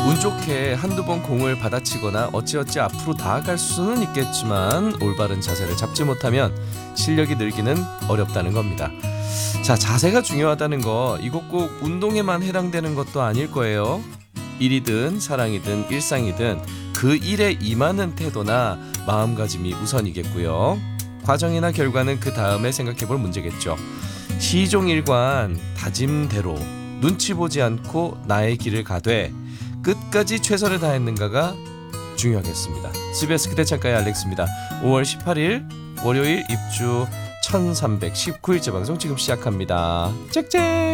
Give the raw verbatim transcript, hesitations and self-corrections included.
운 좋게 한두 번 공을 받아치거나 어찌어찌 앞으로 나아갈 수는 있겠지만 올바른 자세를 잡지 못하면 실력이 늘기는 어렵다는 겁니다. 자, 자세가 중요하다는 거 이거 꼭 운동에만 해당되는 것도 아닐 거예요. 일이든 사랑이든 일상이든 그 일에 임하는 태도나 마음가짐이 우선이겠고요. 과정이나 결과는 그 다음에 생각해 볼 문제겠죠. 시종일관 다짐대로 눈치 보지 않고 나의 길을 가되 끝까지 최선을 다했는가가 중요하겠습니다. 씨비에스 기대창가의 알렉스입니다. 오월 십팔일 월요일 입주 천삼백십구 일째 방송 지금 시작합니다. 짹짹.